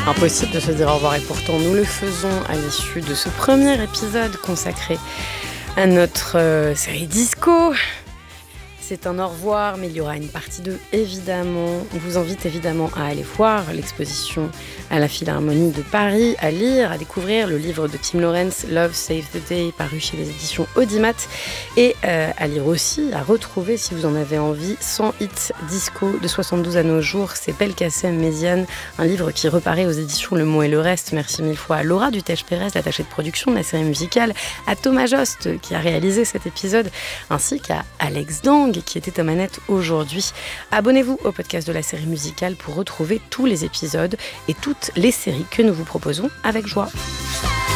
Impossible de se dire au revoir et pourtant nous le faisons à l'issue de ce premier épisode consacré à notre série disco. C'est un au revoir, mais il y aura une partie 2 évidemment. On vous invite évidemment à aller voir l'exposition à la Philharmonie de Paris, à lire, à découvrir le livre de Tim Lawrence, Love Save the Day, paru chez les éditions Audimat, et à lire aussi, à retrouver si vous en avez envie, 100 hits disco de 72 à nos jours. C'est Belkacem Méziane, un livre qui reparaît aux éditions Le Mot et le Reste. Merci mille fois à Laura Dutèche-Pérez, l'attachée de production de la série musicale, à Thomas Jost qui a réalisé cet épisode, ainsi qu'à Alex Dang qui était aux manettes aujourd'hui. Abonnez-vous au podcast de la série musicale pour retrouver tous les épisodes et toutes les séries que nous vous proposons avec joie.